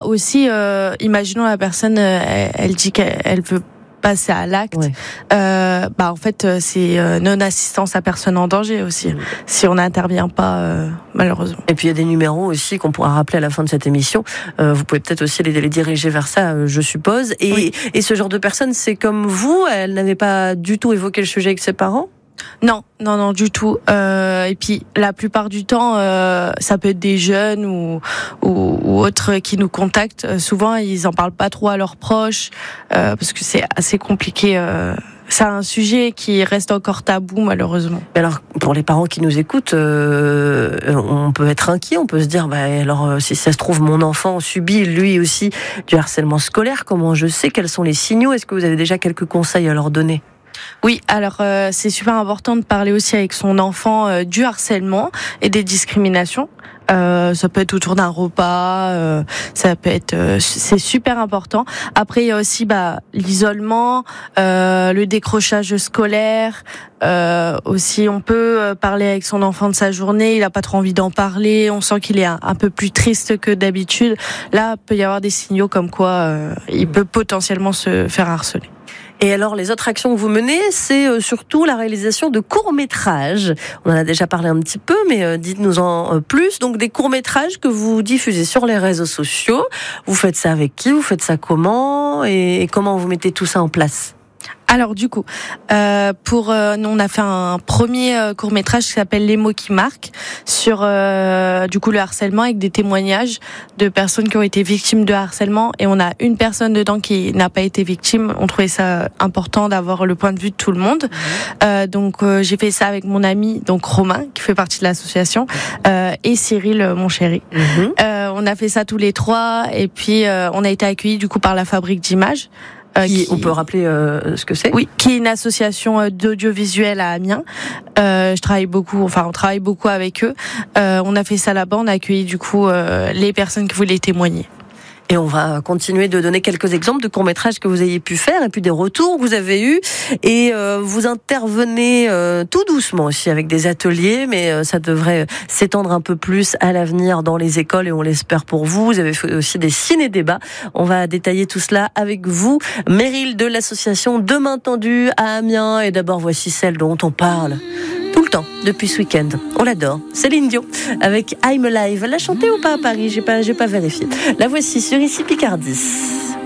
aussi, imaginons la personne, elle dit qu'elle veut passer à l'acte. Ouais. En fait, c'est non-assistance à personne en danger aussi, si on n'intervient pas, malheureusement. Et puis il y a des numéros aussi qu'on pourra rappeler à la fin de cette émission. Vous pouvez peut-être aussi les diriger vers ça, je suppose. Et ce genre de personne, c'est comme vous, elle n'avait pas du tout évoqué le sujet avec ses parents ? Non, du tout. Et puis la plupart du temps, ça peut être des jeunes ou autres qui nous contactent. Souvent, ils en parlent pas trop à leurs proches parce que c'est assez compliqué. C'est un sujet qui reste encore tabou, malheureusement. Alors, pour les parents qui nous écoutent, on peut être inquiet, on peut se dire, alors si ça se trouve, mon enfant subit lui aussi du harcèlement scolaire. Comment je sais? Quels sont les signaux? Est-ce que vous avez déjà quelques conseils à leur donner? Oui, alors c'est super important de parler aussi avec son enfant du harcèlement et des discriminations. Ça peut être autour d'un repas, ça peut être, c'est super important. Après, il y a aussi l'isolement, le décrochage scolaire. Aussi, on peut parler avec son enfant de sa journée. Il a pas trop envie d'en parler. On sent qu'il est un peu plus triste que d'habitude. Là, peut y avoir des signaux comme quoi il peut potentiellement se faire harceler. Et alors, les autres actions que vous menez, c'est surtout la réalisation de courts-métrages. On en a déjà parlé un petit peu, mais dites-nous-en plus. Donc, des courts-métrages que vous diffusez sur les réseaux sociaux. Vous faites ça avec qui? Vous faites ça comment? Et comment vous mettez tout ça en place? Alors du coup, nous on a fait un premier court-métrage qui s'appelle Les mots qui marquent sur du coup le harcèlement avec des témoignages de personnes qui ont été victimes de harcèlement, et on a une personne dedans qui n'a pas été victime. On trouvait ça important d'avoir le point de vue de tout le monde. Donc j'ai fait ça avec mon ami donc Romain qui fait partie de l'association et Cyril mon chéri. On a fait ça tous les trois, et puis on a été accueillis du coup par la Fabrique d'images. On peut rappeler ce que c'est? Oui, qui est une association d'audiovisuel à Amiens. On travaille beaucoup avec eux. On a fait ça là-bas, on a accueilli du coup les personnes qui voulaient témoigner. Et on va continuer de donner quelques exemples de courts-métrages que vous ayez pu faire et puis des retours que vous avez eus. Et vous intervenez tout doucement aussi avec des ateliers, mais ça devrait s'étendre un peu plus à l'avenir dans les écoles, et on l'espère pour vous. Vous avez fait aussi des ciné-débats. On va détailler tout cela avec vous. Meryl de l'association Demain Tendu à Amiens. Et d'abord, voici celle dont on parle tout le temps depuis ce week-end. On l'adore. Céline Dion avec I'm Alive. Elle l'a chantée ou pas à Paris? J'ai pas vérifié. La voici sur Ici Picardie.